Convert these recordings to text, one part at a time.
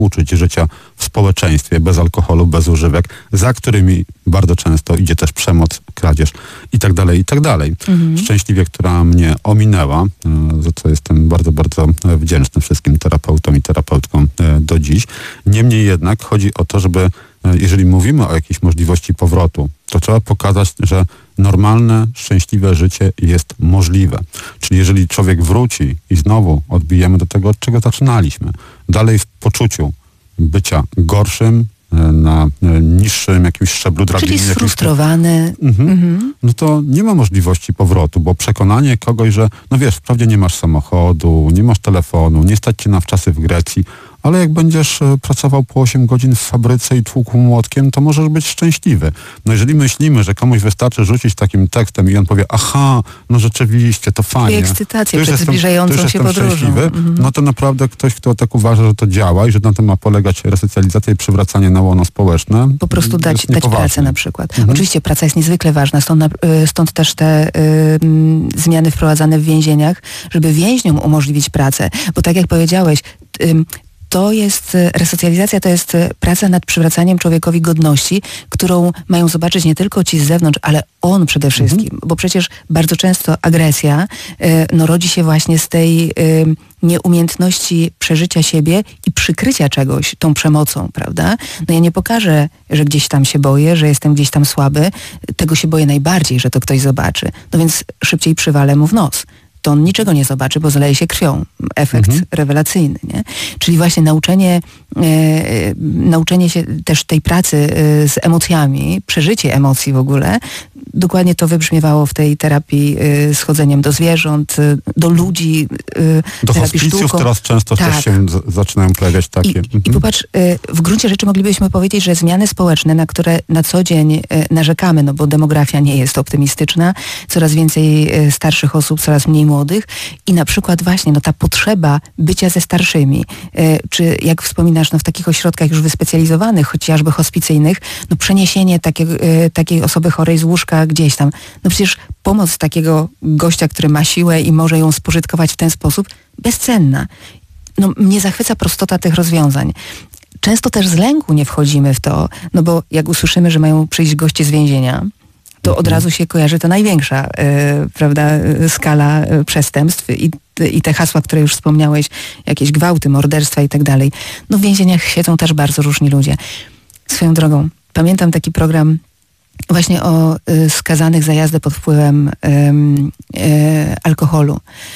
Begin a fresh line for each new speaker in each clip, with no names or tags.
uczyć życia w społeczeństwie, bez alkoholu, bez używek, za którymi bardzo często idzie też przemoc, kradzież i tak dalej, i tak dalej. Szczęśliwie, która mnie ominęła, za co jestem bardzo, bardzo wdzięczny wszystkim terapeutom i terapeutkom do dziś. Niemniej jednak chodzi o to, żeby jeżeli mówimy o jakiejś możliwości powrotu, to trzeba pokazać, że normalne, szczęśliwe życie jest możliwe. Czyli jeżeli człowiek wróci i znowu odbijemy do tego, od czego zaczynaliśmy, dalej w poczuciu bycia gorszym, na niższym jakimś szczeblu drabiny.
Czyli sfrustrowany.
No to nie ma możliwości powrotu, bo przekonanie kogoś, że no wiesz, wprawdzie nie masz samochodu, nie masz telefonu, nie stać cię na wczasy w Grecji, ale jak będziesz pracował po 8 godzin w fabryce i tłukł młotkiem, to możesz być szczęśliwy. No jeżeli myślimy, że komuś wystarczy rzucić takim tekstem i on powie, aha, no rzeczywiście, to fajnie.
I ekscytację przed zbliżającą się podróżą.
No to naprawdę ktoś, kto tak uważa, że to działa i że na tym ma polegać resocjalizacja i przywracanie na łono społeczne.
Po prostu dać pracę na przykład. Oczywiście praca jest niezwykle ważna, stąd też te zmiany wprowadzane w więzieniach, żeby więźniom umożliwić pracę. Bo tak jak powiedziałeś, to jest resocjalizacja, to jest praca nad przywracaniem człowiekowi godności, którą mają zobaczyć nie tylko ci z zewnątrz, ale on przede wszystkim. Bo przecież bardzo często agresja rodzi się właśnie z tej nieumiejętności przeżycia siebie i przykrycia czegoś tą przemocą, prawda? No ja nie pokażę, że gdzieś tam się boję, że jestem gdzieś tam słaby. Tego się boję najbardziej, że to ktoś zobaczy. No więc szybciej przywalę mu w nos. To on niczego nie zobaczy, bo zaleje się krwią. Efekt rewelacyjny, nie? Czyli właśnie nauczenie się też tej pracy z emocjami, przeżycie emocji w ogóle, dokładnie to wybrzmiewało w tej terapii z chodzeniem do zwierząt, do ludzi,
do hospicjów teraz często też się zaczynają pojawiać takie.
I popatrz, w gruncie rzeczy moglibyśmy powiedzieć, że zmiany społeczne, na które na co dzień narzekamy, no bo demografia nie jest optymistyczna, coraz więcej starszych osób, coraz mniej młodych i na przykład właśnie ta potrzeba bycia ze starszymi, czy jak wspominasz, w takich ośrodkach już wyspecjalizowanych, chociażby hospicyjnych, przeniesienie takiej osoby chorej z łóżka gdzieś tam. No przecież pomoc takiego gościa, który ma siłę i może ją spożytkować w ten sposób, bezcenna. No mnie zachwyca prostota tych rozwiązań. Często też z lęku nie wchodzimy w to, no bo jak usłyszymy, że mają przyjść goście z więzienia, to od razu się kojarzy ta największa skala przestępstw i te hasła, które już wspomniałeś, jakieś gwałty, morderstwa i tak dalej. No w więzieniach siedzą też bardzo różni ludzie. Swoją drogą, pamiętam taki program właśnie o skazanych za jazdę pod wpływem alkoholu.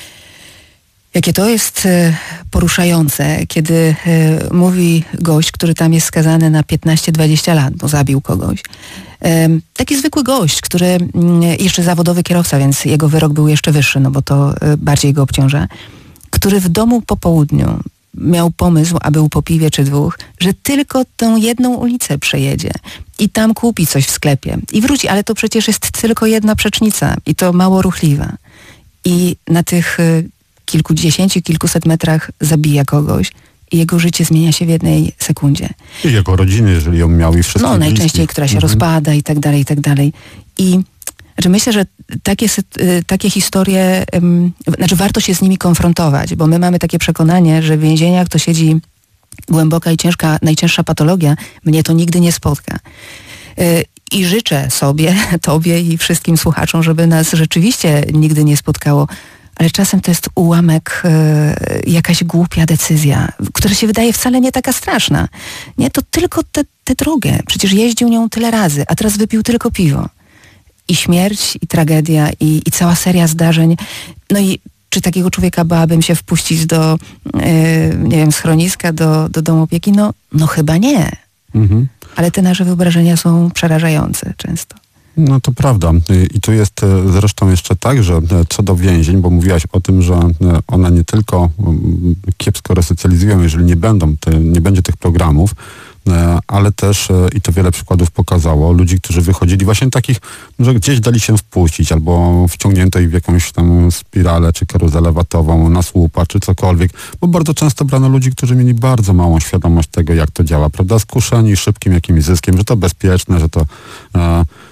Jakie to jest poruszające, kiedy mówi gość, który tam jest skazany na 15-20 lat, bo zabił kogoś. Taki zwykły gość, który jeszcze zawodowy kierowca, więc jego wyrok był jeszcze wyższy, no bo to bardziej go obciąża, który w domu po południu miał pomysł, aby po piwie czy dwóch, że tylko tą jedną ulicę przejedzie i tam kupi coś w sklepie i wróci, ale to przecież jest tylko jedna przecznica i to mało ruchliwa. I na tych kilkudziesięciu, kilkuset metrach zabija kogoś i jego życie zmienia się w jednej sekundzie.
I jego rodziny, jeżeli ją miał i wszystkich
najczęściej,
bliskich.
która się rozpada i tak dalej, i tak dalej. I myślę, że takie historie, warto się z nimi konfrontować, bo my mamy takie przekonanie, że w więzieniach to siedzi głęboka i ciężka, najcięższa patologia. Mnie to nigdy nie spotka. I życzę sobie, tobie i wszystkim słuchaczom, żeby nas rzeczywiście nigdy nie spotkało. Ale czasem to jest ułamek, jakaś głupia decyzja, która się wydaje wcale nie taka straszna. Nie, to tylko tę drogę. Przecież jeździł nią tyle razy, a teraz wypił tylko piwo. I śmierć, i tragedia, i cała seria zdarzeń. No i czy takiego człowieka bałabym się wpuścić do, nie wiem, schroniska, do domu opieki? No chyba nie. Ale te nasze wyobrażenia są przerażające często.
No to prawda. I tu jest zresztą jeszcze tak, że co do więzień, bo mówiłaś o tym, że one nie tylko kiepsko resocjalizują, jeżeli nie będzie tych programów, ale też, i to wiele przykładów pokazało, ludzi, którzy wychodzili właśnie takich, że gdzieś dali się wpuścić, albo wciągnięto ich w jakąś tam spiralę, czy karuzelę watową, na słupa, czy cokolwiek, bo bardzo często brano ludzi, którzy mieli bardzo małą świadomość tego, jak to działa, prawda, skuszeni szybkim jakimś zyskiem, że to bezpieczne, że to...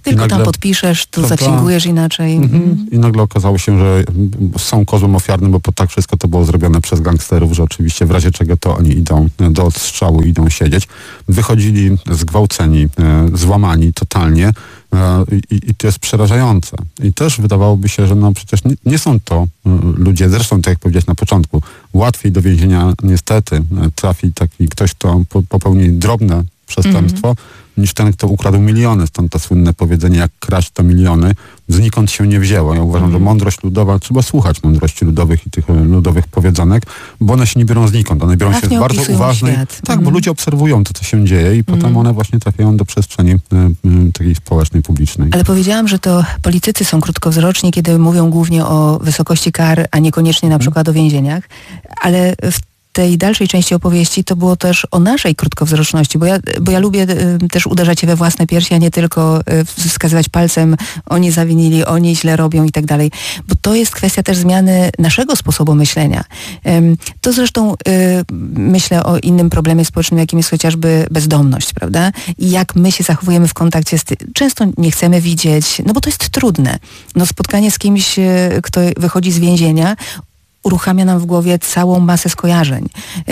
Tylko
nagle,
tam podpiszesz, tu zaksięgujesz inaczej.
I nagle okazało się, że są kozłem ofiarnym, bo tak wszystko to było zrobione przez gangsterów, że oczywiście w razie czego to oni idą do odstrzału, idą siedzieć. Wychodzili zgwałceni, złamani totalnie. I to jest przerażające. I też wydawałoby się, że no przecież nie są to ludzie, zresztą tak jak powiedziałeś na początku, łatwiej do więzienia niestety trafi taki ktoś, kto popełni drobne przestępstwo, niż ten, kto ukradł miliony. Stąd to słynne powiedzenie, jak kraść to miliony, znikąd się nie wzięło. Ja uważam, że mądrość ludowa, trzeba słuchać mądrości ludowych i tych ludowych powiedzonek, bo one się nie biorą znikąd. One biorą się z bardzo uważnej... Tak, bo ludzie obserwują to, co się dzieje i potem one właśnie trafiają do przestrzeni takiej społecznej, publicznej.
Ale powiedziałam, że to politycy są krótkowzroczni, kiedy mówią głównie o wysokości kar, a niekoniecznie na przykład o więzieniach, ale w tej dalszej części opowieści to było też o naszej krótkowzroczności, bo ja lubię też uderzać się we własne piersi, a nie tylko wskazywać palcem, oni zawinili, oni źle robią i tak dalej, bo to jest kwestia też zmiany naszego sposobu myślenia. To zresztą myślę o innym problemie społecznym, jakim jest chociażby bezdomność, prawda? I jak my się zachowujemy w kontakcie z tym. Często nie chcemy widzieć, no bo to jest trudne. No spotkanie z kimś, kto wychodzi z więzienia, uruchamia nam w głowie całą masę skojarzeń.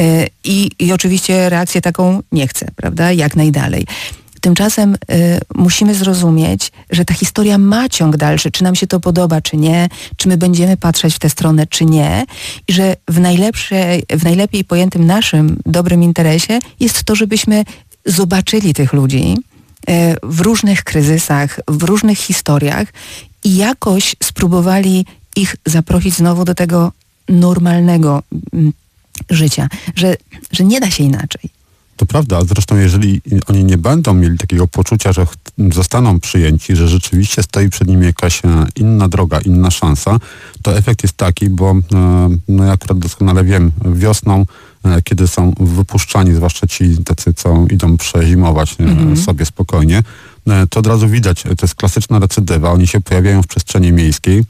I oczywiście reakcję taką nie chcę, prawda? Jak najdalej. Tymczasem musimy zrozumieć, że ta historia ma ciąg dalszy, czy nam się to podoba, czy nie, czy my będziemy patrzeć w tę stronę, czy nie. I że w najlepiej pojętym naszym dobrym interesie jest to, żebyśmy zobaczyli tych ludzi w różnych kryzysach, w różnych historiach i jakoś spróbowali ich zaprosić znowu do tego normalnego życia, że nie da się inaczej.
To prawda, zresztą jeżeli oni nie będą mieli takiego poczucia, że zostaną przyjęci, że rzeczywiście stoi przed nimi jakaś inna droga, inna szansa, to efekt jest taki, bo no ja akurat doskonale wiem, wiosną, kiedy są wypuszczani, zwłaszcza ci tacy, co idą przezimować sobie spokojnie, to od razu widać, to jest klasyczna recydywa, oni się pojawiają w przestrzeni miejskiej,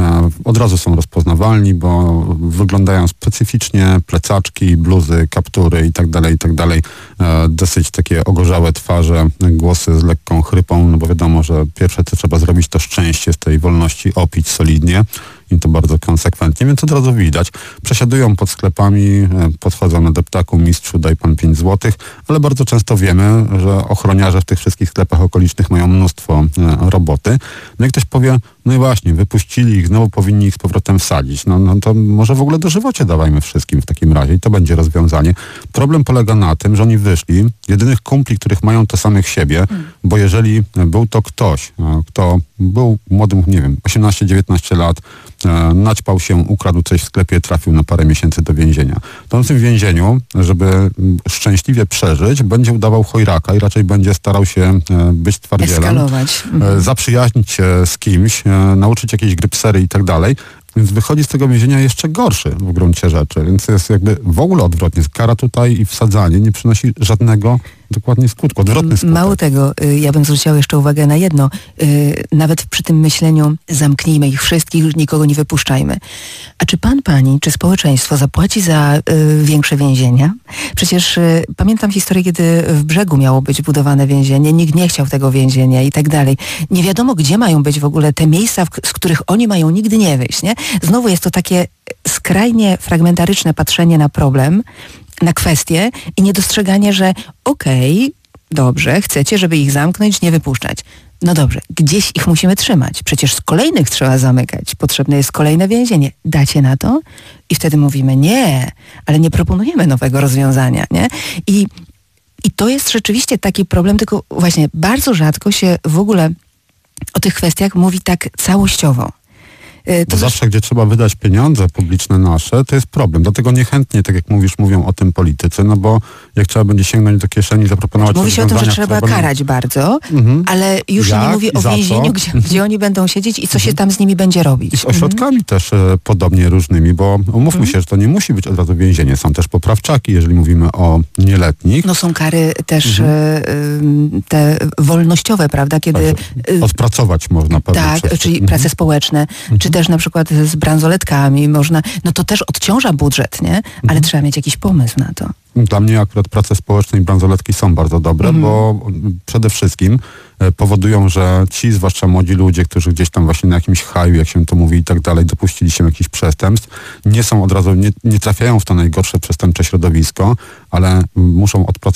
od razu są rozpoznawalni, bo wyglądają specyficznie, plecaczki, bluzy, kaptury i tak dalej, dosyć takie ogorzałe twarze, głosy z lekką chrypą, no bo wiadomo, że pierwsze co trzeba zrobić to szczęście z tej wolności opić solidnie i to bardzo konsekwentnie, więc od razu widać. Przesiadują pod sklepami, podchodzą na deptaku, mistrzu daj pan 5 złotych, ale bardzo często wiemy, że ochroniarze w tych wszystkich sklepach okolicznych mają mnóstwo roboty. No i ktoś powie, no i właśnie, wypuścili ich, znowu powinni ich z powrotem wsadzić. No to może w ogóle dożywocie dawajmy wszystkim w takim razie i to będzie rozwiązanie. Problem polega na tym, że oni wyszli, jedynych kumpli, których mają to samych siebie, bo jeżeli był to ktoś, kto był młodym, nie wiem, 18-19 lat, naćpał się, ukradł coś w sklepie, trafił na parę miesięcy do więzienia. To on w tym więzieniu, żeby szczęśliwie przeżyć, będzie udawał chojraka i raczej będzie starał się być twardzielem.
Eskalować.
Zaprzyjaźnić się z kimś, nauczyć jakiejś gry psery i tak dalej. Więc wychodzi z tego więzienia jeszcze gorszy w gruncie rzeczy. Więc jest jakby w ogóle odwrotnie. Kara tutaj i wsadzanie nie przynosi żadnego dokładnie skutku, odwrotny skutek.
Mało tego, ja bym zwróciła jeszcze uwagę na jedno. Nawet przy tym myśleniu zamknijmy ich wszystkich, nikogo nie wypuszczajmy. A czy pan, pani, czy społeczeństwo zapłaci za większe więzienia? Przecież pamiętam historię, kiedy w Brzegu miało być budowane więzienie, nikt nie chciał tego więzienia i tak dalej. Nie wiadomo, gdzie mają być w ogóle te miejsca, z których oni mają nigdy nie wyjść, nie? Znowu jest to takie skrajnie fragmentaryczne patrzenie na problem, na kwestię i niedostrzeganie, że okej, dobrze, chcecie, żeby ich zamknąć, nie wypuszczać. No dobrze, gdzieś ich musimy trzymać. Przecież z kolejnych trzeba zamykać. Potrzebne jest kolejne więzienie. Dacie na to? I wtedy mówimy nie, ale nie proponujemy nowego rozwiązania, nie? I to jest rzeczywiście taki problem, tylko właśnie bardzo rzadko się w ogóle o tych kwestiach mówi tak całościowo.
Bo zawsze, gdzie trzeba wydać pieniądze publiczne nasze, to jest problem. Dlatego niechętnie, tak jak mówisz, mówią o tym politycy, no bo jak trzeba będzie sięgnąć do kieszeni i zaproponować
mówi się o tym, że trzeba karać bardzo, ale już się nie mówi o więzieniu, gdzie oni będą siedzieć i co się tam z nimi będzie robić.
I z ośrodkami też podobnie różnymi, bo umówmy się, że to nie musi być od razu więzienie. Są też poprawczaki, jeżeli mówimy o nieletnich.
No są kary też te wolnościowe, prawda? Kiedy
odpracować można pewnie.
Tak, czyli prace społeczne, czy też na przykład z bransoletkami można, no to też odciąża budżet, nie? Ale trzeba mieć jakiś pomysł na to.
Dla mnie akurat prace społeczne i bransoletki są bardzo dobre, bo przede wszystkim powodują, że ci, zwłaszcza młodzi ludzie, którzy gdzieś tam właśnie na jakimś haju, jak się to mówi i tak dalej, dopuścili się jakichś przestępstw, nie są od razu, nie trafiają w to najgorsze przestępcze środowisko, ale muszą odpracować